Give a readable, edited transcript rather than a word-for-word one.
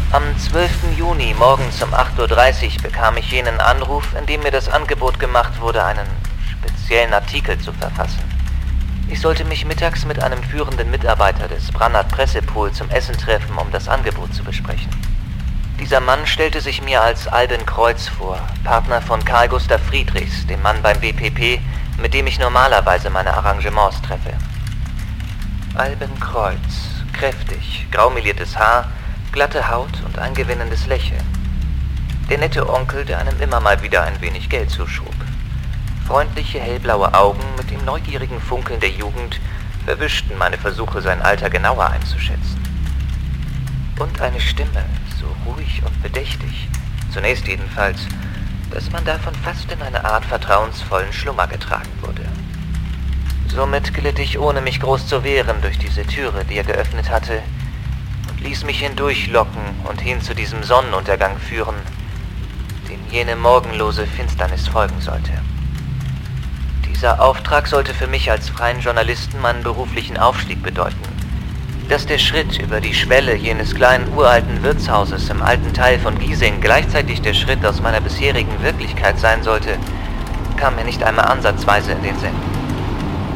Am 12. Juni morgens um 8:30 Uhr bekam ich jenen Anruf, in dem mir das Angebot gemacht wurde, einen speziellen Artikel zu verfassen. Ich sollte mich mittags mit einem führenden Mitarbeiter des Brannert Pressepool zum Essen treffen, um das Angebot zu besprechen. Dieser Mann stellte sich mir als Albin Kreuz vor, Partner von Karl Gustav Friedrichs, dem Mann beim BPP, mit dem ich normalerweise meine Arrangements treffe. Albin Kreuz, kräftig, graumeliertes Haar, glatte Haut und ein gewinnendes Lächeln. Der nette Onkel, der einem immer mal wieder ein wenig Geld zuschob. Freundliche, hellblaue Augen mit dem neugierigen Funkeln der Jugend verwischten meine Versuche, sein Alter genauer einzuschätzen. Und eine Stimme, so ruhig und bedächtig, zunächst jedenfalls, dass man davon fast in eine Art vertrauensvollen Schlummer getragen wurde. Somit glitt ich, ohne mich groß zu wehren, durch diese Türe, die er geöffnet hatte, und ließ mich hindurchlocken und hin zu diesem Sonnenuntergang führen, dem jene morgenlose Finsternis folgen sollte. Dieser Auftrag sollte für mich als freien Journalisten meinen beruflichen Aufstieg bedeuten. Dass der Schritt über die Schwelle jenes kleinen uralten Wirtshauses im alten Teil von Giesing gleichzeitig der Schritt aus meiner bisherigen Wirklichkeit sein sollte, kam mir nicht einmal ansatzweise in den Sinn.